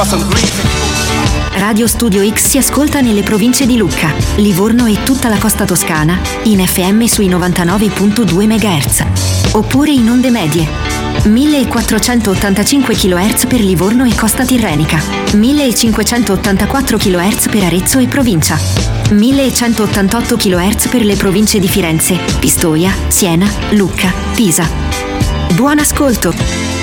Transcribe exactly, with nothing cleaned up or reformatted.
Radio Studio X si ascolta nelle province di Lucca, Livorno e tutta la costa toscana in F M sui novantanove virgola due megahertz oppure in onde medie millequattrocentottantacinque chilohertz per Livorno e costa tirrenica, millecinquecentottantaquattro chilohertz per Arezzo e provincia, millecentottantotto chilohertz per le province di Firenze, Pistoia, Siena, Lucca, Pisa. Buon ascolto!